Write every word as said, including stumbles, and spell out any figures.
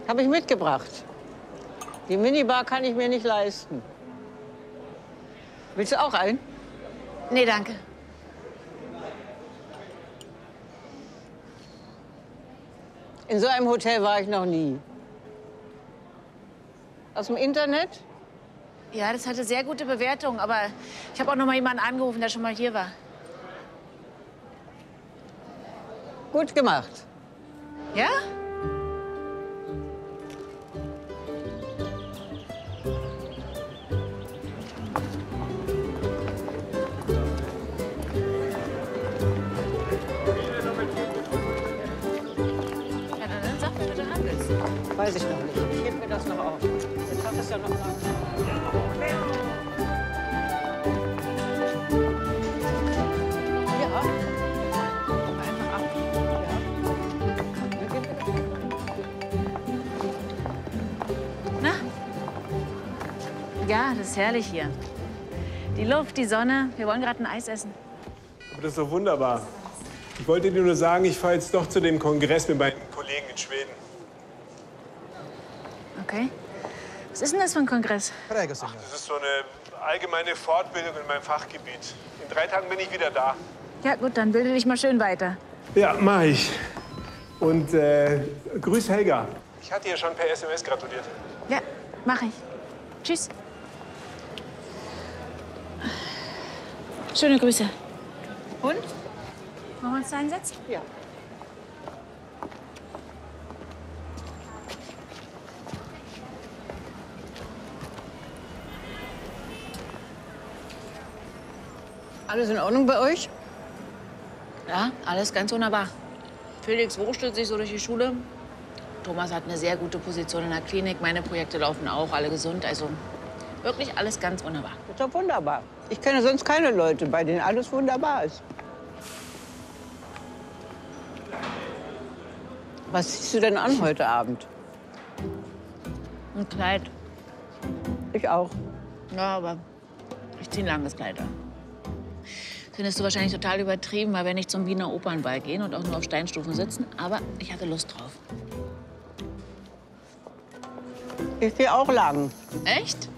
Habe ich mitgebracht. Die Minibar kann ich mir nicht leisten. Willst du auch einen? Nee, danke. In so einem Hotel war ich noch nie. Aus dem Internet? Ja, das hatte sehr gute Bewertungen, aber ich habe auch noch mal jemanden angerufen, der schon mal hier war. Gut gemacht. Ja? Ja, dann sag mir, was du haben willst. Weiß ich noch nicht. Ich gebe mir das noch auf. Jetzt hat es ja noch lang. Ja. Einfach ab. Ja. Na? Ja, das ist herrlich hier. Die Luft, die Sonne. Wir wollen gerade ein Eis essen. Aber das ist doch wunderbar. Ich wollte dir nur sagen, ich fahre jetzt doch zu dem Kongress mit meinen Kollegen in Schweden. Okay. Was ist denn das für ein Kongress? Ach, das ist so eine allgemeine Fortbildung in meinem Fachgebiet. In drei Tagen bin ich wieder da. Ja, gut, dann bilde dich mal schön weiter. Ja, mach ich. Und äh, grüß Helga. Ich hatte ihr schon per S M S gratuliert. Ja, mach ich. Tschüss. Schöne Grüße. Und? Wollen wir uns da hinsetzen? Ja. Alles in Ordnung bei euch? Ja, alles ganz wunderbar. Felix wurschtelt sich so durch die Schule. Thomas hat eine sehr gute Position in der Klinik. Meine Projekte laufen auch, alle gesund. Also wirklich alles ganz wunderbar. Das ist doch wunderbar. Ich kenne sonst keine Leute, bei denen alles wunderbar ist. Was ziehst du denn an heute Abend? Ein Kleid. Ich auch. Ja, aber ich ziehe ein langes Kleid an. Findest du wahrscheinlich total übertrieben, weil wir nicht zum Wiener Opernball gehen und auch nur auf Steinstufen sitzen. Aber ich hatte Lust drauf. Ich gehe auch lang. Echt?